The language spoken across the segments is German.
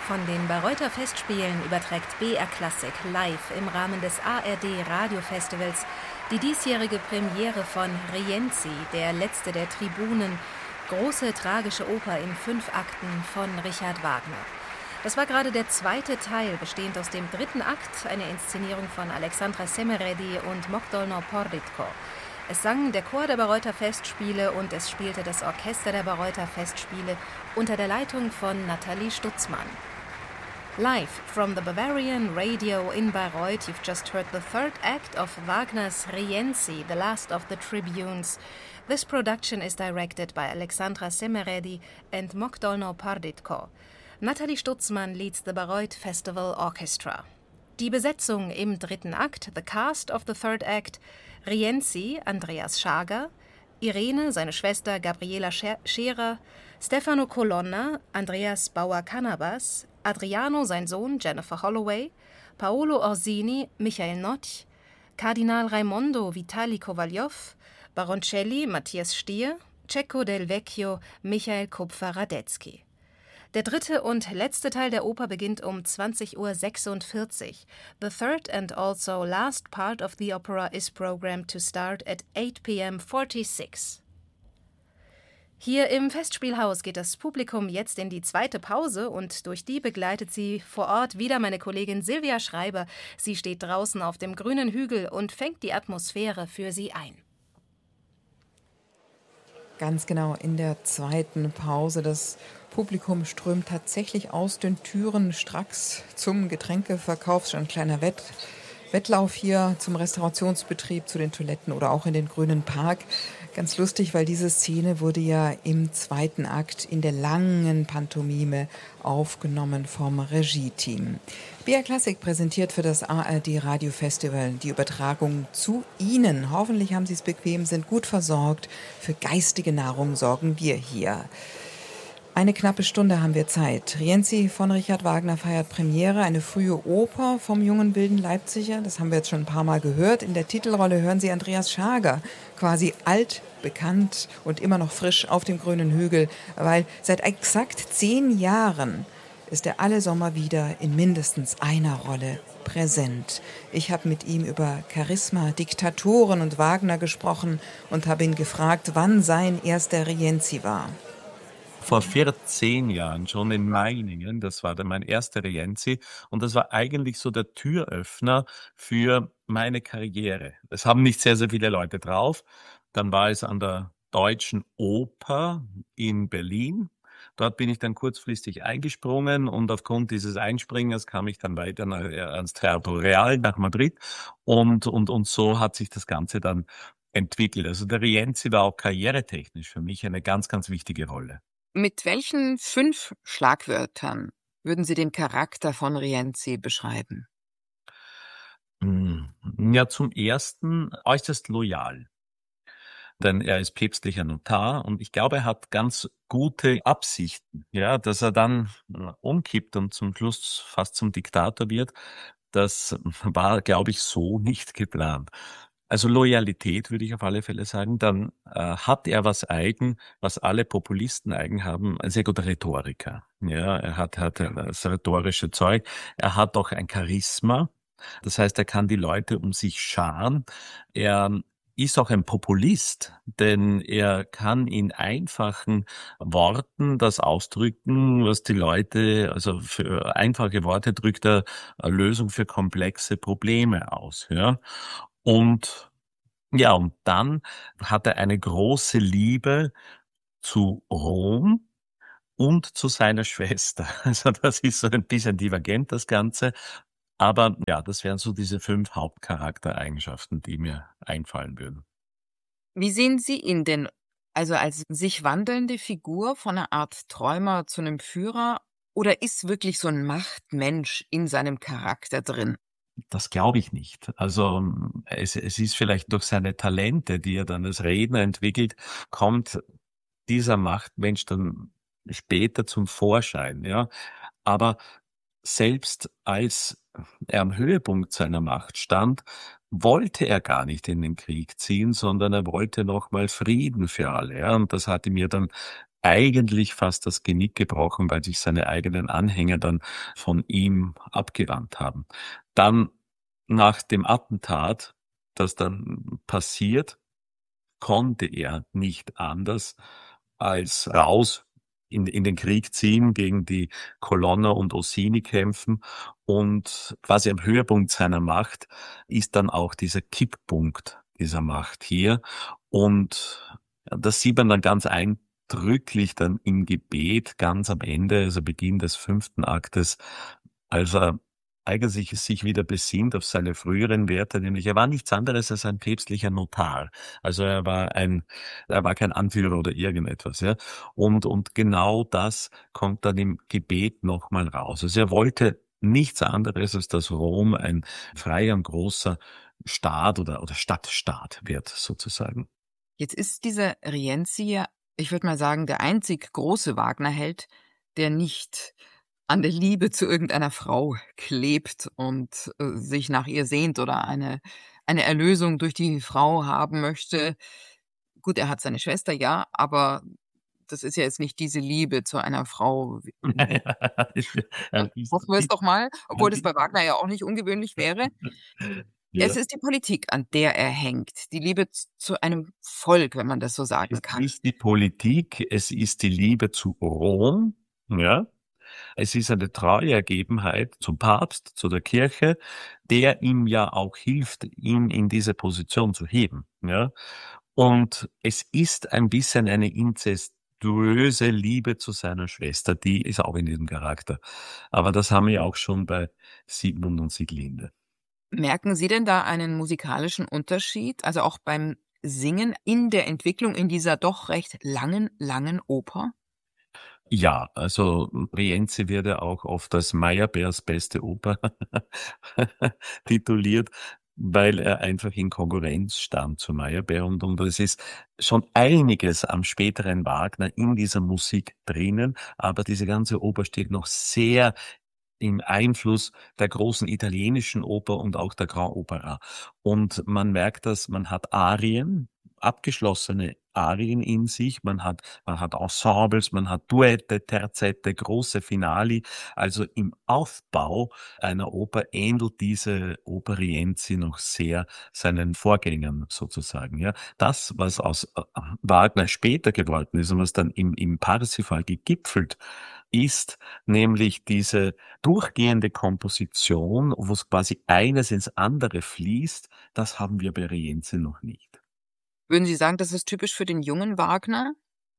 von den Bayreuther Festspielen überträgt BR Klassik live im Rahmen des ARD Radiofestivals die diesjährige Premiere von Rienzi, der letzte der Tribunen, große tragische Oper in 5 Akten von Richard Wagner. Das war gerade der zweite Teil, bestehend aus dem 3. Akt, eine Inszenierung von Alexandra Semeredi und Mogdolno Porritko. Es sang der Chor der Bayreuther Festspiele und es spielte das Orchester der Bayreuther Festspiele unter der Leitung von Nathalie Stutzmann. Live from the Bavarian Radio in Bayreuth, you've just heard the 3rd act of Wagner's Rienzi, the last of the Tribunes. This production is directed by Alexandra Semeredi and Mogdolno Porritko. Nathalie Stutzmann leads the Bayreuth Festival Orchestra. Die Besetzung im 3. Akt, the cast of the 3rd act, Rienzi, Andreas Schager, Irene, seine Schwester Gabriela Scherer, Stefano Colonna, Andreas Bauer-Cannabas, Adriano, sein Sohn Jennifer Holloway, Paolo Orsini, Michael Notch, Kardinal Raimondo Vitali Kowaljow, Baroncelli, Matthias Stier, Cecco del Vecchio, Michael Kupfer-Radetzky. Der 3. und letzte Teil der Oper beginnt um 20:46 Uhr. The third and also last part of the opera is programmed to start at 8 p.m. 46. Hier im Festspielhaus geht das Publikum jetzt in die zweite Pause und durch die begleitet sie vor Ort wieder meine Kollegin Silvia Schreiber. Sie steht draußen auf dem grünen Hügel und fängt die Atmosphäre für sie ein. Ganz genau, in der zweiten Pause. Das Publikum strömt tatsächlich aus den Türen stracks zum Getränkeverkauf. Schon ein kleiner Wettlauf hier zum Restaurationsbetrieb, zu den Toiletten oder auch in den Grünen Park. Ganz lustig, weil diese Szene wurde ja im 2. Akt in der langen Pantomime aufgenommen vom Regie-Team. BR Klassik präsentiert für das ARD Radiofestival die Übertragung zu Ihnen. Hoffentlich haben Sie es bequem, sind gut versorgt. Für geistige Nahrung sorgen wir hier. Eine knappe Stunde haben wir Zeit. Rienzi von Richard Wagner feiert Premiere, eine frühe Oper vom jungen wilden Leipziger. Das haben wir jetzt schon ein paar Mal gehört. In der Titelrolle hören Sie Andreas Schager, quasi altbekannt und immer noch frisch auf dem grünen Hügel, weil seit exakt 10 Jahren ist er alle Sommer wieder in mindestens einer Rolle präsent. Ich habe mit ihm über Charisma, Diktatoren und Wagner gesprochen und habe ihn gefragt, wann sein erster Rienzi war. Vor 14 Jahren schon in Meiningen, das war dann mein erster Rienzi und das war eigentlich so der Türöffner für meine Karriere. Es haben nicht sehr, sehr viele Leute drauf. Dann war es an der Deutschen Oper in Berlin. Dort bin ich dann kurzfristig eingesprungen und aufgrund dieses Einspringers kam ich dann weiter ans Teatro Real nach Madrid und so hat sich das Ganze dann entwickelt. Also der Rienzi war auch karrieretechnisch für mich eine ganz, ganz wichtige Rolle. Mit welchen 5 Schlagwörtern würden Sie den Charakter von Rienzi beschreiben? Ja, zum Ersten äußerst loyal. Denn er ist päpstlicher Notar und ich glaube, er hat ganz gute Absichten. Ja, dass er dann umkippt und zum Schluss fast zum Diktator wird, das war, glaube ich, so nicht geplant. Also Loyalität würde ich auf alle Fälle sagen. Dann hat er was eigen, was alle Populisten eigen haben, ein sehr guter Rhetoriker. Ja, er hat das rhetorische Zeug. Er hat auch ein Charisma. Das heißt, er kann die Leute um sich scharen. Er ist auch ein Populist, denn er kann in einfachen Worten das ausdrücken, was die Leute, also für einfache Worte drückt er eine Lösung für komplexe Probleme aus. Ja. Und dann hat er eine große Liebe zu Rom und zu seiner Schwester. Also das ist so ein bisschen divergent, das Ganze. Aber ja, das wären so diese 5 Hauptcharaktereigenschaften, die mir einfallen würden. Wie sehen Sie ihn denn? Also als sich wandelnde Figur von einer Art Träumer zu einem Führer? Oder ist wirklich so ein Machtmensch in seinem Charakter drin? Das glaube ich nicht. Also es ist vielleicht durch seine Talente, die er dann als Redner entwickelt, kommt dieser Machtmensch dann später zum Vorschein. Ja, aber selbst als er am Höhepunkt seiner Macht stand, wollte er gar nicht in den Krieg ziehen, sondern er wollte nochmal Frieden für alle. Ja? Und das hat ihm ja dann eigentlich fast das Genick gebrochen, weil sich seine eigenen Anhänger dann von ihm abgewandt haben. Dann nach dem Attentat, das dann passiert, konnte er nicht anders als raus in den Krieg ziehen, gegen die Colonna und Orsini kämpfen. Und quasi am Höhepunkt seiner Macht ist dann auch dieser Kipppunkt dieser Macht hier. Und das sieht man dann ganz eindrücklich dann im Gebet ganz am Ende, also Beginn des 5. Aktes, als er eigentlich sich wieder besinnt auf seine früheren Werte, nämlich er war nichts anderes als ein päpstlicher Notar. Also er war kein Anführer oder irgendetwas, ja. Und genau das kommt dann im Gebet nochmal raus. Also er wollte nichts anderes, als dass Rom ein freier und großer Staat oder Stadtstaat wird, sozusagen. Jetzt ist dieser Rienzi ja, ich würde mal sagen, der einzig große Wagner-Held, der nicht an der Liebe zu irgendeiner Frau klebt und sich nach ihr sehnt oder eine Erlösung durch die Frau haben möchte. Gut, er hat seine Schwester, ja, aber das ist ja jetzt nicht diese Liebe zu einer Frau. Hoffen wir es doch mal, obwohl das bei Wagner ja auch nicht ungewöhnlich wäre. Es Ja. ist die Politik, an der er hängt, die Liebe zu einem Volk, wenn man das so sagen Es kann. ist die Politik, es ist die Liebe zu Rom, ja. Es ist eine treue Ergebenheit zum Papst, zu der Kirche, der ihm ja auch hilft, ihn in diese Position zu heben, ja. Und es ist ein bisschen eine inzestuöse Liebe zu seiner Schwester, die ist auch in diesem Charakter. Aber das haben wir auch schon bei Siegmund und Sieglinde. Merken Sie denn da einen musikalischen Unterschied, also auch beim Singen in der Entwicklung in dieser doch recht langen Oper? Ja, also Rienzi wird ja auch oft als Meyerbeers beste Oper tituliert, weil er einfach in Konkurrenz stand zu Meyerbeer und es ist schon einiges am späteren Wagner in dieser Musik drinnen, aber diese ganze Oper steht noch sehr im Einfluss der großen italienischen Oper und auch der Grand Opera. Und man merkt das, man hat Arien, abgeschlossene Arien in sich, man hat Ensembles, man hat Duette, Terzette, große Finali. Also im Aufbau einer Oper ähnelt diese Oper Rienzi noch sehr seinen Vorgängern sozusagen. Ja, das, was aus Wagner später geworden ist und was dann im Parsifal gegipfelt ist, nämlich diese durchgehende Komposition, wo es quasi eines ins andere fließt, das haben wir bei Rienzi noch nicht. Würden Sie sagen, das ist typisch für den jungen Wagner?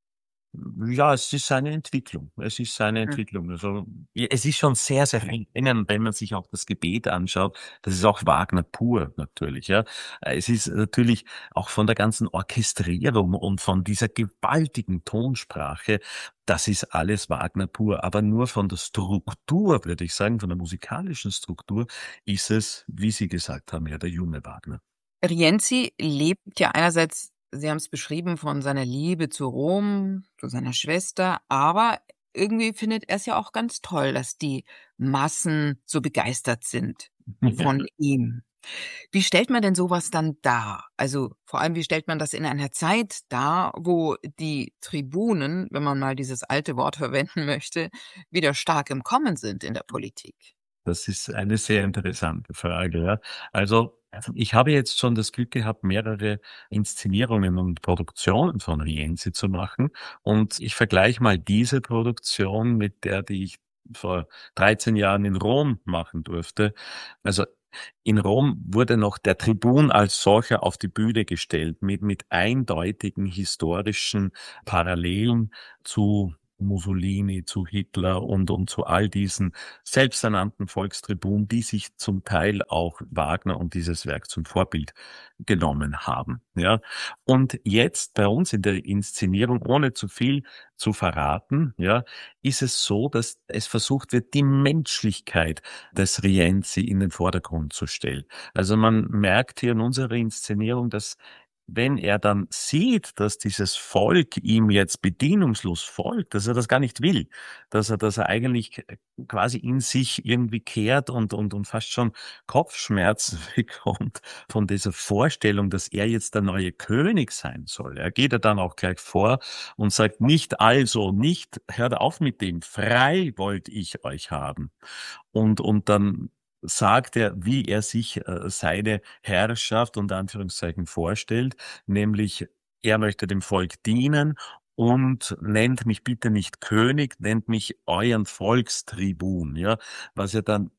Ja, es ist seine Entwicklung. Es ist seine Hm. Entwicklung. Also, es ist schon sehr, sehr viel drinnen, wenn man sich auch das Gebet anschaut. Das ist auch Wagner pur, natürlich, ja. Es ist natürlich auch von der ganzen Orchestrierung und von dieser gewaltigen Tonsprache, das ist alles Wagner pur. Aber nur von der Struktur, würde ich sagen, von der musikalischen Struktur ist es, wie Sie gesagt haben, ja, der junge Wagner. Rienzi lebt ja einerseits, Sie haben es beschrieben, von seiner Liebe zu Rom, zu seiner Schwester, aber irgendwie findet er es ja auch ganz toll, dass die Massen so begeistert sind von ihm. Wie stellt man denn sowas dann dar? Also, vor allem, wie stellt man das in einer Zeit dar, wo die Tribunen, wenn man mal dieses alte Wort verwenden möchte, wieder stark im Kommen sind in der Politik? Das ist eine sehr interessante Frage, ja. Also ich habe jetzt schon das Glück gehabt, mehrere Inszenierungen und Produktionen von Rienzi zu machen. Und ich vergleiche mal diese Produktion mit der, die ich vor 13 Jahren in Rom machen durfte. Also in Rom wurde noch der Tribun als solcher auf die Bühne gestellt, mit eindeutigen historischen Parallelen zu Mussolini, zu Hitler und zu all diesen selbsternannten Volkstribunen, die sich zum Teil auch Wagner und dieses Werk zum Vorbild genommen haben. Ja. Und jetzt bei uns in der Inszenierung, ohne zu viel zu verraten, ja, ist es so, dass es versucht wird, die Menschlichkeit des Rienzi in den Vordergrund zu stellen. Also man merkt hier in unserer Inszenierung, dass wenn er dann sieht, dass dieses Volk ihm jetzt bedienungslos folgt, dass er das gar nicht will, dass er eigentlich quasi in sich irgendwie kehrt und fast schon Kopfschmerzen bekommt von dieser Vorstellung, dass er jetzt der neue König sein soll. Er geht ja dann auch gleich vor und sagt, nicht, hört auf mit dem, frei wollte ich euch haben. Und dann sagt er, wie er sich seine Herrschaft unter Anführungszeichen vorstellt, nämlich er möchte dem Volk dienen und nennt mich bitte nicht König, nennt mich euren Volkstribun, ja, was ja dann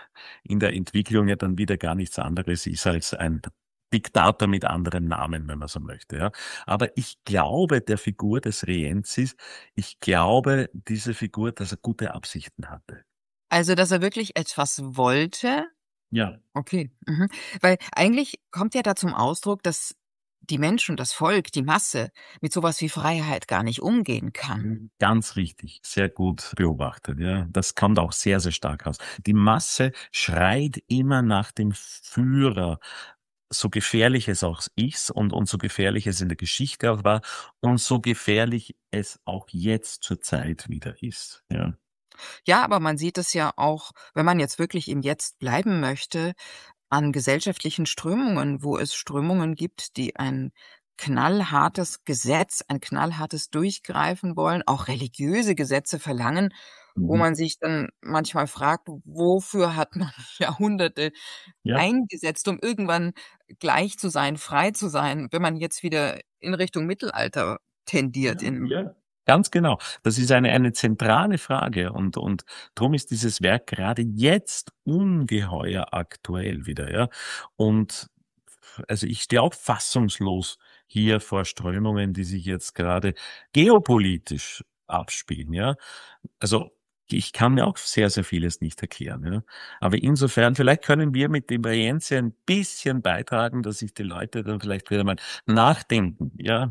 in der Entwicklung ja dann wieder gar nichts anderes ist als ein Diktator mit anderen Namen, wenn man so möchte, ja. Aber ich glaube der Figur des Rienzis, ich glaube diese Figur, dass er gute Absichten hatte. Also, dass er wirklich etwas wollte? Ja. Okay. Mhm. Weil eigentlich kommt ja da zum Ausdruck, dass die Menschen, das Volk, die Masse mit sowas wie Freiheit gar nicht umgehen kann. Ganz richtig, sehr gut beobachtet, ja. Das kommt auch sehr, sehr stark raus. Die Masse schreit immer nach dem Führer, so gefährlich es auch ist und so gefährlich es in der Geschichte auch war und so gefährlich es auch jetzt zur Zeit wieder ist, ja. Ja, aber man sieht es ja auch, wenn man jetzt wirklich im Jetzt bleiben möchte, an gesellschaftlichen Strömungen, wo es Strömungen gibt, die ein knallhartes Gesetz, ein knallhartes Durchgreifen wollen, auch religiöse Gesetze verlangen, wo Mhm. man sich dann manchmal fragt, wofür hat man Jahrhunderte Ja. eingesetzt, um irgendwann gleich zu sein, frei zu sein, wenn man jetzt wieder in Richtung Mittelalter tendiert in Ja, ganz genau. Das ist eine zentrale Frage und drum ist dieses Werk gerade jetzt ungeheuer aktuell wieder, ja. Und also ich stehe auch fassungslos hier vor Strömungen, die sich jetzt gerade geopolitisch abspielen, ja. Also ich kann mir auch sehr, sehr vieles nicht erklären, ja. Aber insofern, vielleicht können wir mit dem Rienzi ein bisschen beitragen, dass sich die Leute dann vielleicht wieder mal nachdenken, ja.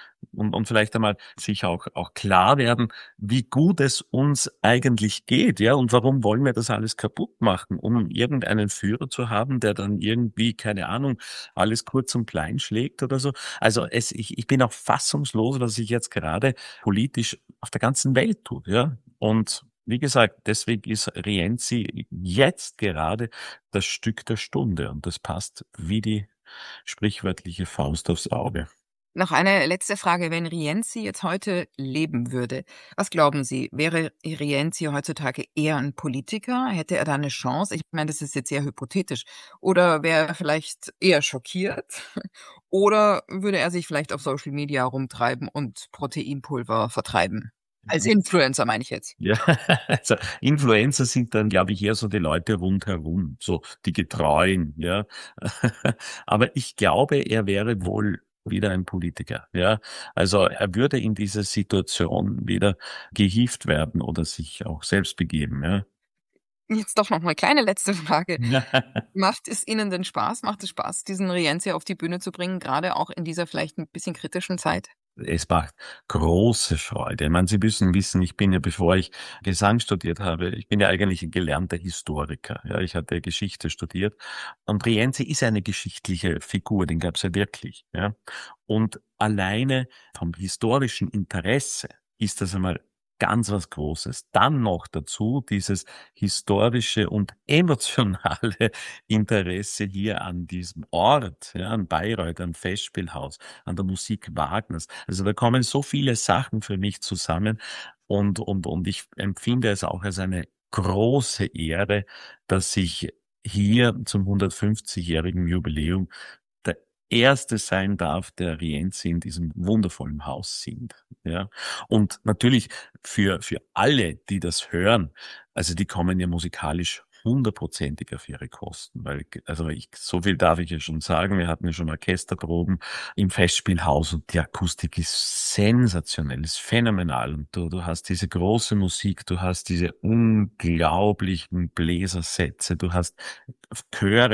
Und vielleicht einmal sich auch klar werden, wie gut es uns eigentlich geht, ja, und warum wollen wir das alles kaputt machen, um irgendeinen Führer zu haben, der dann irgendwie, keine Ahnung, alles kurz und klein schlägt oder so. Also ich bin auch fassungslos, was sich jetzt gerade politisch auf der ganzen Welt tut, ja. Und wie gesagt, deswegen ist Rienzi jetzt gerade das Stück der Stunde und das passt wie die sprichwörtliche Faust aufs Auge. Noch eine letzte Frage. Wenn Rienzi jetzt heute leben würde, was glauben Sie, wäre Rienzi heutzutage eher ein Politiker? Hätte er da eine Chance? Ich meine, das ist jetzt sehr hypothetisch. Oder wäre er vielleicht eher schockiert? Oder würde er sich vielleicht auf Social Media rumtreiben und Proteinpulver vertreiben? Als Influencer meine ich jetzt. Ja, also Influencer sind dann, glaube ich, eher so die Leute rundherum, so die Getreuen, ja. Aber ich glaube, er wäre wohl wieder ein Politiker, ja. Also er würde in diese Situation wieder gehievt werden oder sich auch selbst begeben, ja. Jetzt doch noch eine kleine letzte Frage. Ja. Macht es Ihnen denn Spaß? Macht es Spaß, diesen Rienzi auf die Bühne zu bringen, gerade auch in dieser vielleicht ein bisschen kritischen Zeit? Es macht große Freude. Ich meine, Sie müssen wissen, ich bin ja, bevor ich Gesang studiert habe, ich bin ja eigentlich ein gelernter Historiker. Ja, ich hatte Geschichte studiert. Und Rienzi ist eine geschichtliche Figur, den gab es ja wirklich. Ja. Und alleine vom historischen Interesse ist das einmal ganz was Großes. Dann noch dazu dieses historische und emotionale Interesse hier an diesem Ort, ja, an Bayreuth, am Festspielhaus, an der Musik Wagners. Also da kommen so viele Sachen für mich zusammen und ich empfinde es auch als eine große Ehre, dass ich hier zum 150-jährigen Jubiläum der Erste sein darf, der Rienzi in diesem wundervollen Haus singt. Ja. Und natürlich für alle, die das hören, also die kommen ja musikalisch hundertprozentig auf ihre Kosten, weil, also so viel darf ich ja schon sagen, wir hatten ja schon Orchesterproben im Festspielhaus und die Akustik ist sensationell, ist phänomenal und du hast diese große Musik, du hast diese unglaublichen Bläsersätze, du hast Chöre